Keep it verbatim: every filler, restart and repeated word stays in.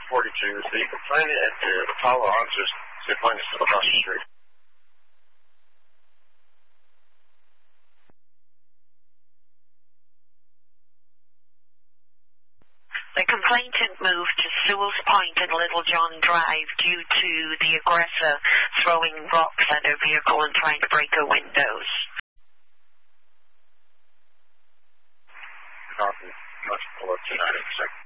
forty-two. So you can find it at the Apollo Officers. So you find it across the street. The complainant moved to Sewell's Point and Little John Drive due to the aggressor throwing rocks at her vehicle and trying to break her windows. Copy. Let's pull up tonight in a second.